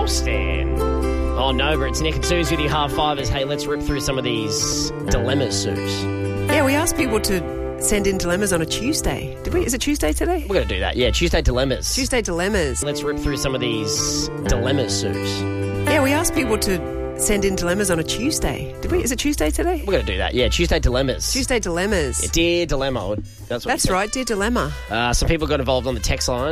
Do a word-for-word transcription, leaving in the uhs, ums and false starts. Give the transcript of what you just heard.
Charleston. Oh, Nova, it's Nick and Suze with your half fivers. Hey, let's rip through some of these dilemmas, Suze. Yeah, we asked people to send in dilemmas on a Tuesday. Did we? Is it Tuesday today? We're going to do that. Yeah, Tuesday dilemmas. Tuesday dilemmas. Let's rip through some of these dilemmas, Suze. Yeah, we asked people to send in dilemmas on a Tuesday. Did we? Is it Tuesday today? We're going to do that. Yeah, Tuesday dilemmas. Tuesday dilemmas. Yeah, dear dilemma. That's what That's right, dear dilemma. Uh, some people got involved on the text line.